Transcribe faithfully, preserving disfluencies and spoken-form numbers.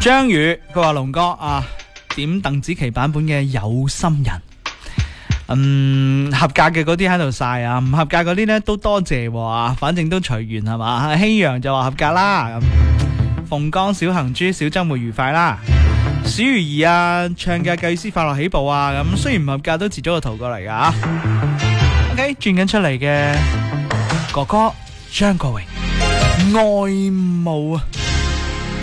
張宇佢話龍哥啊，點鄧紫棋版本嘅有心人。嗯，合格嘅嗰啲喺度晒啊，唔合格嗰啲呢都多謝啊，反正都隨緣係嘛。希陽就話合格啦，咁鳳江小行豬小周末愉快啦。小魚兒啊，唱嘅計師快樂起步啊，咁雖然唔合格都截咗個圖過嚟噶啊。OK， 轉緊出嚟嘅哥哥張國榮愛慕啊。